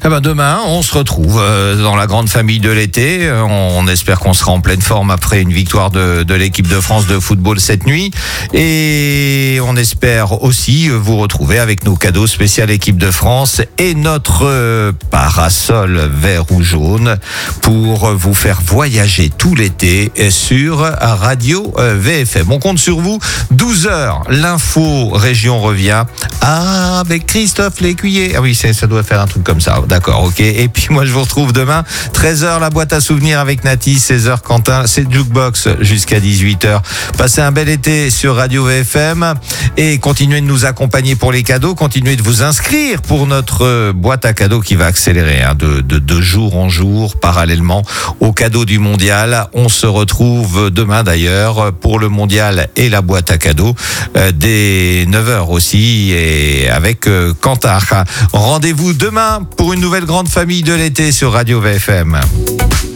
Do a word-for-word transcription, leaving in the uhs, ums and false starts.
Eh ben demain, on se retrouve euh, dans la grande famille de l'été. On, on espère qu'on sera en pleine forme après une victoire de, de l'équipe de France de football cette nuit. Et on espère aussi vous retrouver avec nos cadeaux spécial équipe de France et notre euh, parasol vert ou jaune pour vous faire voyager tout l'été sur Radio euh, V F M. On compte sur vous. douze heures, l'info région revient avec Christophe Lécuyer. Ah oui, c'est, ça doit faire un truc comme ça. D'accord, ok. Et puis moi, je vous retrouve demain. treize heures, la boîte à souvenirs avec Nati. seize heures, Quentin. C'est Jukebox jusqu'à dix-huit heures. Passez un bel été sur Radio V F M et continuez de nous accompagner pour les cadeaux. Continuez de vous inscrire pour notre boîte à cadeaux qui va accélérer hein, de, de, de jour en jour, parallèlement au cadeau du mondial. On se retrouve demain d'ailleurs pour le mondial et la boîte à cadeaux euh, dès neuf heures aussi et avec euh, Quentin. Rendez-vous demain pour une nouvelle grande famille de l'été sur Radio V F M.